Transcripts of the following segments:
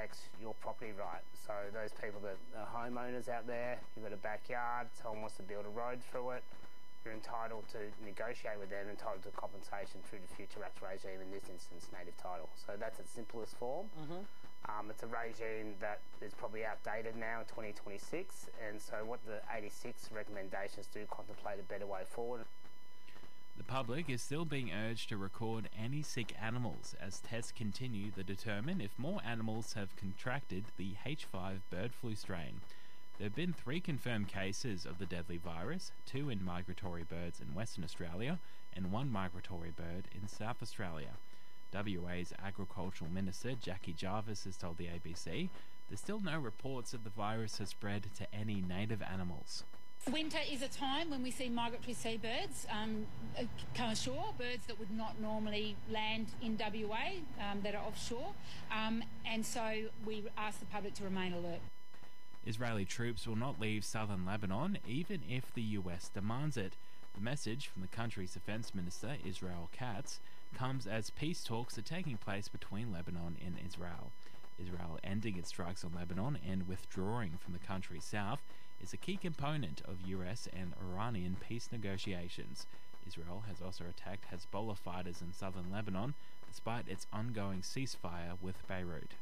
affects your property right. So those people that are homeowners out there, you've got a backyard, someone wants to build a road through it, you're entitled to negotiate with them, entitled to compensation through the Future Acts regime, in this instance native title. So that's its simplest form. It's a regime that is probably outdated now in 2026, and so what the 86 recommendations do contemplate a better way forward. The public is still being urged to record any sick animals as tests continue to determine if more animals have contracted the H5 bird flu strain. There have been 3 confirmed cases of the deadly virus, 2 in migratory birds in Western Australia and 1 migratory bird in South Australia. WA's Agricultural Minister Jackie Jarvis has told the ABC there's still no reports that the virus has spread to any native animals. Winter is a time when we see migratory seabirds come ashore, birds that would not normally land in WA that are offshore, and so we ask the public to remain alert. Israeli troops will not leave southern Lebanon even if the US demands it. The message from the country's defense minister, Israel Katz, comes as peace talks are taking place between Lebanon and Israel. Israel ending its strikes on Lebanon and withdrawing from the country's south is a key component of US and Iranian peace negotiations. Israel has also attacked Hezbollah fighters in southern Lebanon despite its ongoing ceasefire with Beirut.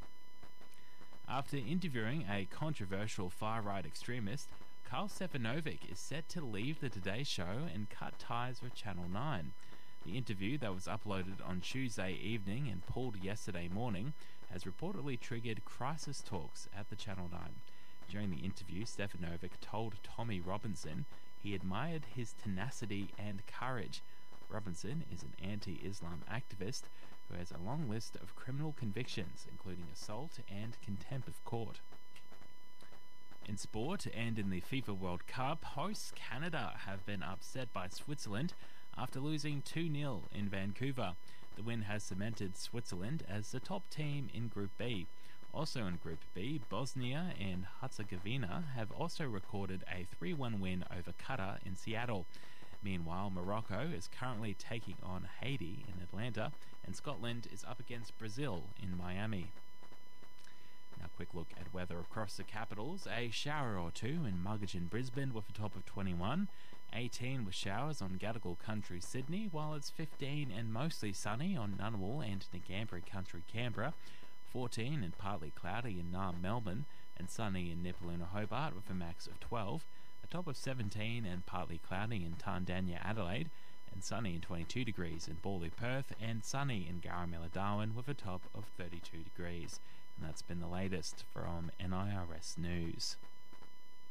After interviewing a controversial far-right extremist, Karl Stefanovic is set to leave the Today Show and cut ties with Channel 9. The interview that was uploaded on Tuesday evening and pulled yesterday morning has reportedly triggered crisis talks at the Channel 9. During the interview, Stefanovic told Tommy Robinson he admired his tenacity and courage. Robinson is an anti-Islam activist who has a long list of criminal convictions, including assault and contempt of court. In sport and in the FIFA World Cup, hosts Canada have been upset by Switzerland after losing 2-0 in Vancouver. The win has cemented Switzerland as the top team in Group B. Also in Group B, Bosnia and Herzegovina have also recorded a 3-1 win over Qatar in Seattle. Meanwhile, Morocco is currently taking on Haiti in Atlanta, and Scotland is up against Brazil in Miami. Now, a quick look at weather across the capitals. A shower or two in Muggage and Brisbane with a top of 21. 18 with showers on Gadigal Country, Sydney, while it's 15 and mostly sunny on Ngunnawal and Ngambri Country, Canberra. 14 and partly cloudy in Naarm, Melbourne, and sunny in Nipaluna, Hobart with a max of 12. A top of 17 and partly cloudy in Tandanya, Adelaide, and sunny in 22 degrees in Bawley, Perth, and sunny in Garamilla, Darwin with a top of 32 degrees. And that's been the latest from NIRS News.